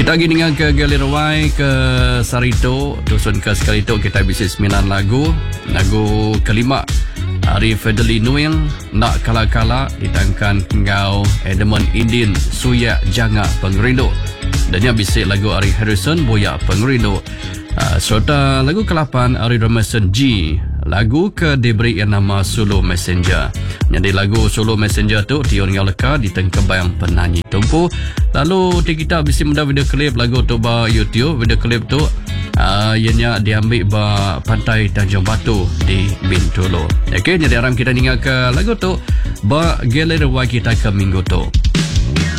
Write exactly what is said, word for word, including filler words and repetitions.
Kita pergi dengan ke Galirawai, ke Sarito, Dusun ke Sarito. Kita bisa sembilan lagu. Lagu kelima, Arif Fedeli Nuing, Nak Kala-Kala, ditangkan Ngau Edmund Indin, Suya Janga Pengerindu. Dan yang bisik lagu Ari Harrison, Boya Pengerindu. Uh, serta lagu ke-lapan, Ari Ramason G, lagu ke diberi yang nama Solo Messenger. Jadi lagu Solo Messenger tu Tion Ngau Leka ditengkebang penyanyi Tumpu. Lalu kita bisa mendapat video klip lagu tu ba YouTube. Video klip tu uh, ianya diambil ba pantai Tanjung Batu di Bintulu. Okey, jadi aram kita dengar ke lagu tu ba Galirawai kita ke minggu tu.